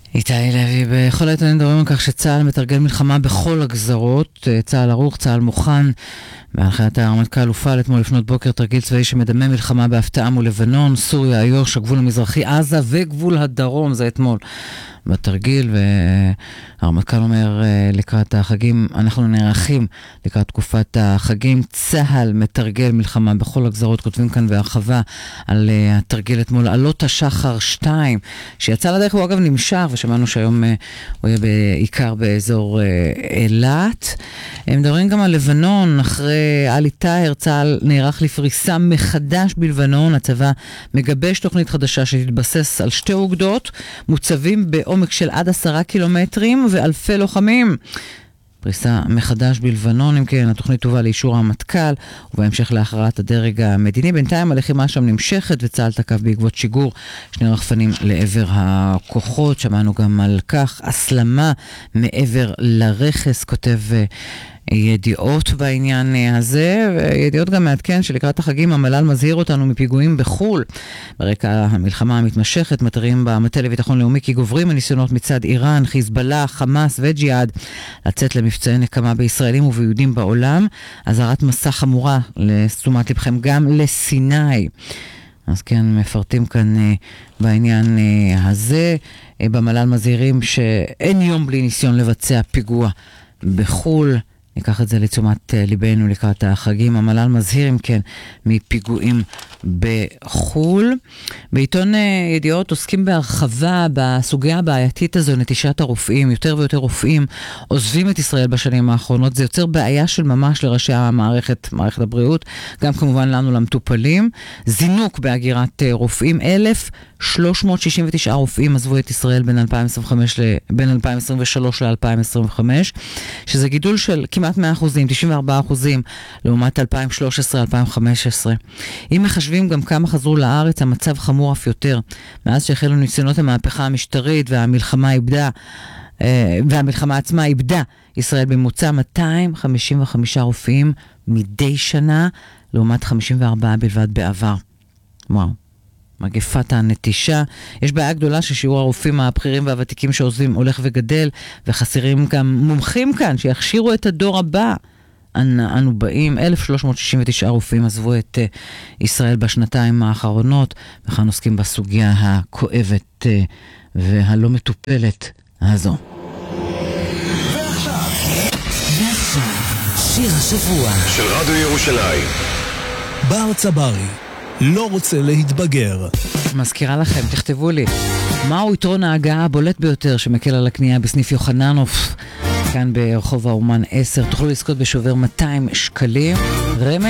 איתי לוי, בכל העיתונים מדברים על כך שצה"ל מתרגל מלחמה בכל הגזרות. צה"ל ערוך, צה"ל מוכן. בהנחיית הרמטכ"ל הופעל אתמול לפנות בוקר תרגיל צבאי שמדמה מלחמה בהפתעה מול לבנון, סוריה, איו"ש, הגבול המזרחי, עזה וגבול הדרום. זה אתמול בתרגיל, והרמטכ"ל אומר לקראת החגים, אנחנו נערכים לקראת תקופת החגים. צה"ל מתרגל מלחמה בכל הגזרות. כותבים כאן בהרחבה על התרגיל אתמול, עלות השחר 2, שיצא לדרך, הוא אגב נמשך, ושמענו שהיום הוא יהיה בעיקר באזור אילת. הם מדברים גם על לבנון. אחרי עלי טאהר, צה"ל נערך לפריסה מחדש בלבנון. הצבא מגבש תוכנית חדשה שתתבסס על 2 אוגדות, מוצבים בעומק של עד 10 קילומטרים ואלפי לוחמים. פריסה מחדש בלבנון, אם כן, התוכנית תובא לאישור המטכ"ל, ובהמשך להכרעת הדרג המדיני. בינתיים הלחימה שם נמשכת, וצה"ל תקף בעקבות שיגור 2 רחפנים לעבר הכוחות. שמענו גם על כך, הסלמה מעבר לרכס, כותב ידיעות בעניין הזה, וידיעות גם מעדכן שלקראת החגים המל"ל מזהיר אותנו מפיגועים בחול. ברקע המלחמה המתמשכת מתריעים במטה לביטחון לאומי כי גוברים הניסיונות מצד איראן, חיזבאללה, חמאס וג'יהאד לצאת למבצעי נקמה בישראלים וביהודים בעולם. אזהרת מסע חמורה, לתשומת לבכם, גם לסיני. אז כן, מפרטים כאן בעניין הזה. במל"ל מזהירים שאין יום בלי ניסיון לבצע פיגוע בחול. ניקח את זה לתשומת ליבנו לקראת החגים. המל"ל מזהיר, אם כן, מפיגועים בחול. בעיתון ידיעות עוסקים בהרחבה בסוגיה הבעייתית הזו, נטישת הרופאים. יותר ויותר רופאים עוזבים את ישראל בשנים האחרונות. זה יוצר בעיה של ממש לראשי מערכת הבריאות, גם כמובן לנו למטופלים. זינוק בהגירת רופאים. 1,369 רופאים עזבו את ישראל בין 2023 ל-2025, שזה גידול של כמעט 100%, 94% לעומת 2013-2015. אם מחשבים גם כמה חזרו לארץ, המצב חמור אף יותר. מאז שהחלו ניסיונות המהפכה המשטרית והמלחמה עצמה איבדה ישראל בממוצע 255 רופאים מדי שנה, לעומת 54 בלבד בעבר. וואו. מגפת הנטישה. יש בעיה גדולה ששיעור הרופאים הבכירים והוותיקים שעוזבים הולך וגדל, וחסרים גם מומחים כאן שיכשירו את הדור הבא. אנו באים, 1,369 רופאים עזבו את ישראל בשנתיים האחרונות, וכאן עוסקים בסוגיה הכואבת והלא מטופלת הזו. ועכשיו, שיר השבוע של רדיו ירושלים. בר צברי, לא רוצה להתבגר. מזכירה לכם, תכתבו לי, מהו יתרון ההגעה הבולט ביותר שמקל על הקנייה בסניף יוחננוף כאן ברחוב האומן 10? תוכלו לזכות בשובר 200 שקלים. רמז